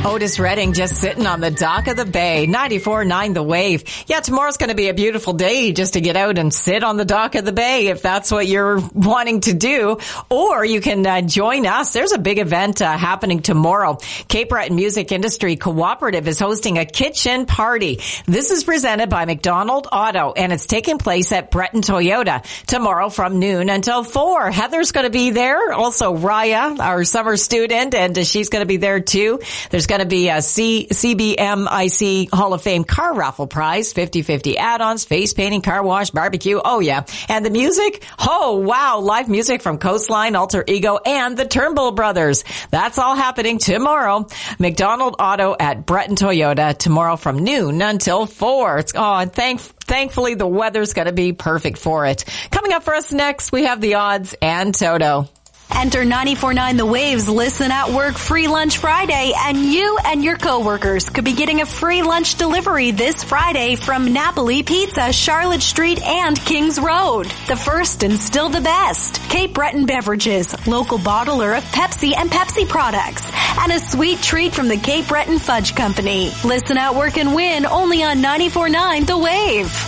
Otis Redding just sitting on the dock of the bay. 94.9 The Wave. Yeah, tomorrow's going to be a beautiful day just to get out and sit on the dock of the bay if that's what you're wanting to do. Or you can join us. There's a big event happening tomorrow. Cape Breton Music Industry Cooperative is hosting a kitchen party. This is presented by McDonald Auto, and it's taking place at Breton Toyota tomorrow from noon until 4. Heather's going to be there. Also, Raya, our summer student, and she's going to be there too. There's going to be a CBMIC Hall of Fame car raffle prize, 50/50 add-ons, face painting, car wash, barbecue. Oh yeah. And the music? Oh wow. Live music from Coastline, Alter Ego, and the Turnbull Brothers. That's all happening tomorrow. McDonald Auto at Breton Toyota tomorrow from noon until 4. And thankfully the weather's going to be perfect for it. Coming up for us next, we have the odds and Toto. Enter 94.9 The Wave's Listen at Work Free Lunch Friday, and you and your coworkers could be getting a free lunch delivery this Friday from Napoli Pizza, Charlotte Street and Kings Road. The first and still the best. Cape Breton Beverages, local bottler of Pepsi and Pepsi products, and a sweet treat from the Cape Breton Fudge Company. Listen at Work and win only on 94.9 The Wave.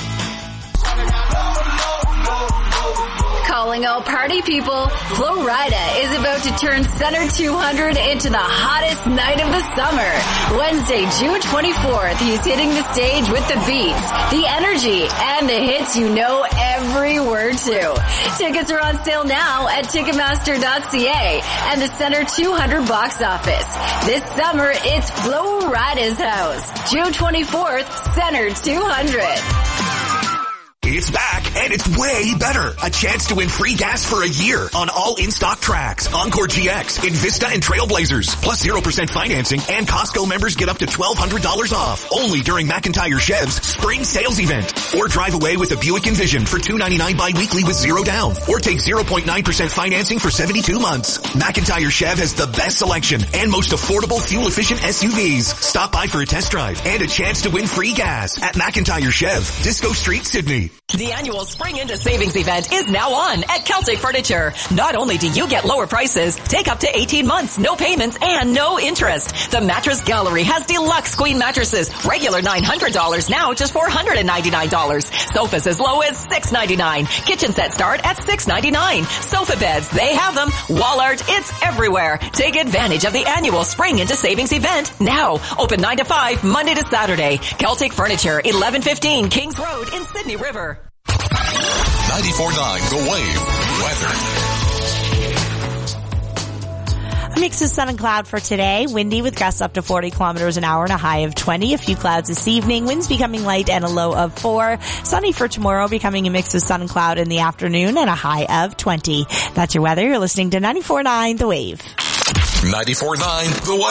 Calling all party people, Flo Rida is about to turn Center 200 into the hottest night of the summer. Wednesday, June 24th, he's hitting the stage with the beats, the energy, and the hits you know every word to. Tickets are on sale now at Ticketmaster.ca and the Center 200 box office. This summer, it's Flo Rida's house. June 24th, Center 200. It's back, and it's way better. A chance to win free gas for a year on all in-stock tracks, Encore GX, Invista, and Trailblazers. Plus 0% financing, and Costco members get up to $1,200 off. Only during McIntyre Chev's spring sales event. Or drive away with a Buick Envision for $299 bi-weekly with 0 down. Or take 0.9% financing for 72 months. McIntyre Chev has the best selection and most affordable fuel-efficient SUVs. Stop by for a test drive and a chance to win free gas at McIntyre Chev, Disco Street, Sydney. The annual Spring Into Savings event is now on at Celtic Furniture. Not only do you get lower prices, take up to 18 months, no payments, and no interest. The Mattress Gallery has deluxe queen mattresses, regular $900, now just $499. Sofas as low as $699. Kitchen sets start at $699. Sofa beds, they have them. Wall art, it's everywhere. Take advantage of the annual Spring Into Savings event now. Open 9 to 5, Monday to Saturday. Celtic Furniture, 1115 Kings Road in Sydney River. 94.9 The Wave weather. A mix of sun and cloud for today. Windy with gusts up to 40 kilometers an hour and a high of 20. A few clouds this evening. Winds becoming light and a low of 4. Sunny for tomorrow, becoming a mix of sun and cloud in the afternoon and a high of 20. That's your weather. You're listening to 94.9 The Wave. 94.9 The Wave.